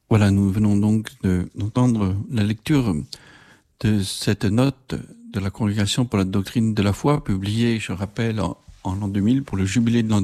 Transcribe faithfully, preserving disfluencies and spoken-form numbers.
Voilà, nous venons donc de, d'entendre la lecture de cette note de la Congrégation pour la doctrine de la foi, publiée, je rappelle, en, en l'an deux mille pour le jubilé de l'an